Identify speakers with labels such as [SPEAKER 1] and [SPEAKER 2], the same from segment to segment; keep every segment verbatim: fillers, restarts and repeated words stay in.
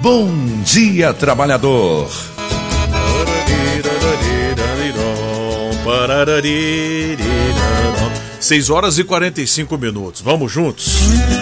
[SPEAKER 1] Bom Dia Trabalhador.
[SPEAKER 2] seis horas e quarenta e cinco minutos. Vamos juntos?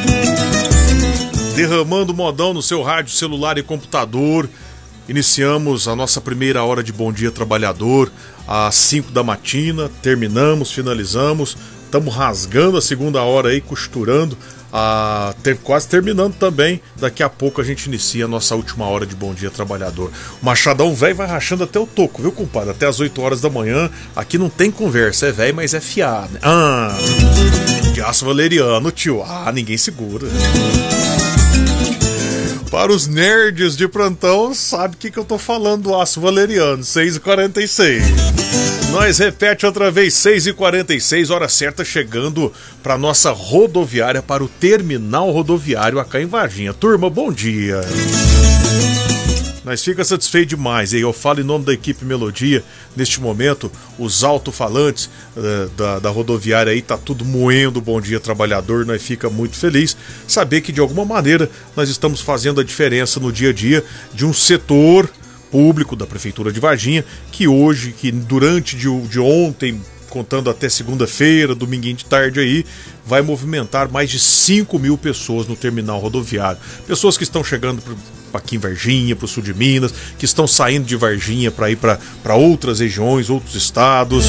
[SPEAKER 2] Derramando modão no seu rádio, celular e computador. Iniciamos a nossa primeira hora de Bom Dia Trabalhador às cinco da matina. Terminamos, finalizamos. Estamos rasgando a segunda hora aí, costurando. A ter, quase terminando também. Daqui a pouco a gente inicia a nossa última hora de Bom Dia Trabalhador. O Machadão velho vai rachando até o toco, viu, compadre? Até as oito horas da manhã. Aqui não tem conversa, é velho, mas é fiado. Ah, de aço valeriano, tio. Ah, ninguém segura. Para os nerds de plantão, sabe o que, que eu tô falando do aço valeriano, seis e quarenta e seis. Nós repete outra vez, seis e quarenta e seis, hora certa, chegando para nossa rodoviária, para o terminal rodoviário acá em Varginha. Turma, bom dia. Nós fica satisfeitos demais, e eu falo em nome da equipe Melodia. Neste momento, os alto-falantes uh, da, da rodoviária aí tá tudo moendo. Bom Dia Trabalhador. Nós fica muito feliz saber que de alguma maneira nós estamos fazendo a diferença no dia a dia de um setor público da Prefeitura de Varginha, que hoje, que durante de, de ontem, contando até segunda-feira, dominguinho de tarde aí, vai movimentar mais de cinco mil pessoas no terminal rodoviário. Pessoas que estão chegando para aqui em Varginha, para o sul de Minas, que estão saindo de Varginha para ir para outras regiões, outros estados,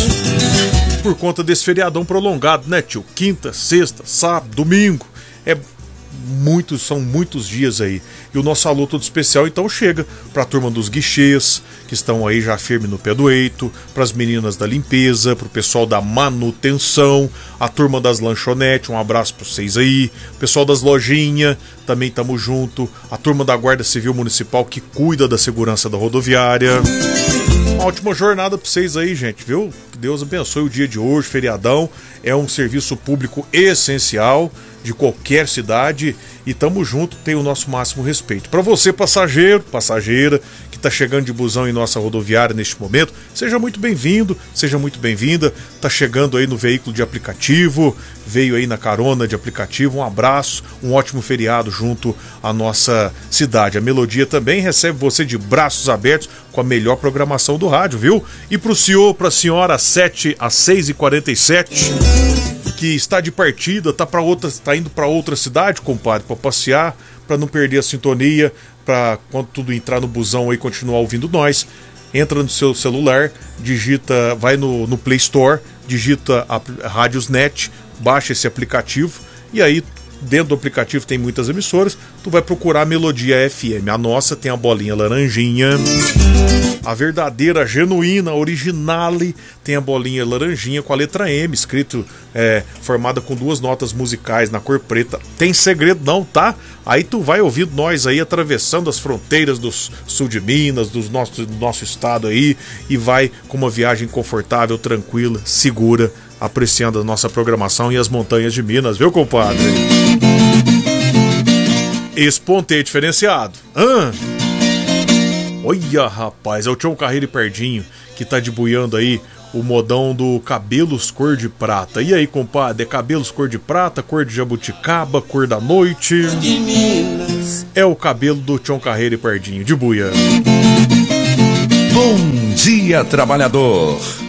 [SPEAKER 2] por conta desse feriadão prolongado, né, tio? Quinta, sexta, sábado, domingo, é muitos, são muitos dias aí. E o nosso alô todo especial então chega para a turma dos guichês, que estão aí já firme no pé do eito, para as meninas da limpeza, para o pessoal da manutenção, a turma das lanchonetes, um abraço para vocês aí, o pessoal das lojinhas, também estamos junto, a turma da Guarda Civil Municipal que cuida da segurança da rodoviária. Uma ótima jornada para vocês aí, gente, viu? Que Deus abençoe o dia de hoje, feriadão, é um serviço público essencial de qualquer cidade e tamo junto, tem o nosso máximo respeito. Para você, passageiro, passageira, que tá chegando de busão em nossa rodoviária neste momento, seja muito bem-vindo, seja muito bem-vinda, tá chegando aí no veículo de aplicativo, veio aí na carona de aplicativo, um abraço, um ótimo feriado junto à nossa cidade. A Melodia também recebe você de braços abertos com a melhor programação do rádio, viu? E pro senhor, pra senhora, às sete, às seis e quarenta e sete, que está de partida, tá para outra, tá indo para outra cidade, compadre, para passear, para não perder a sintonia, para quando tudo entrar no busão aí continuar ouvindo nós. Entra no seu celular, digita, vai no, no Play Store, digita a Rádiosnet, baixa esse aplicativo e aí dentro do aplicativo tem muitas emissoras, tu vai procurar Melodia F M. A nossa tem a bolinha laranjinha, a verdadeira, genuína, originale tem a bolinha laranjinha com a letra M, escrito, é, formada com duas notas musicais na cor preta. Tem segredo não, tá? Aí tu vai ouvindo nós aí atravessando as fronteiras do sul de Minas, do nosso, do nosso estado aí, e vai com uma viagem confortável, tranquila, segura, apreciando a nossa programação e as montanhas de Minas, viu, compadre? Esponteio diferenciado. Ah! Olha, rapaz, é o Tião Carreiro e Pardinho que tá debuiando aí o modão do Cabelos Cor de Prata. E aí, compadre, é cabelos cor de prata, cor de jabuticaba, cor da noite? É o cabelo do Tião Carreiro e Pardinho, debuia.
[SPEAKER 1] Bom Dia Trabalhador.